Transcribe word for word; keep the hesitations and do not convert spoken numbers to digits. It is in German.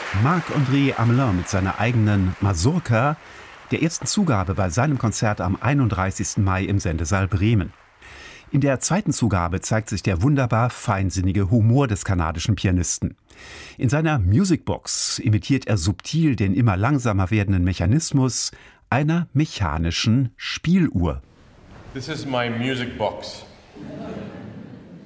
Marc-André Amelin mit seiner eigenen Mazurka, der ersten Zugabe bei seinem Konzert am einunddreißigsten Mai im Sendesaal Bremen. In der zweiten Zugabe zeigt sich der wunderbar feinsinnige Humor des kanadischen Pianisten. In seiner Musicbox imitiert er subtil den immer langsamer werdenden Mechanismus einer mechanischen Spieluhr. This is my music box.